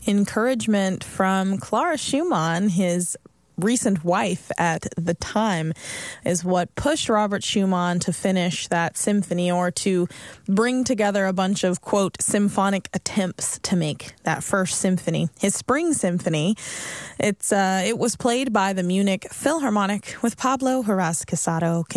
encouragement from Clara Schumann, his recent wife at the time, is what pushed Robert Schumann to finish that symphony, or to bring together a bunch of, quote, symphonic attempts to make that first symphony, his Spring Symphony. It was played by the Munich Philharmonic with Pablo Heras Casado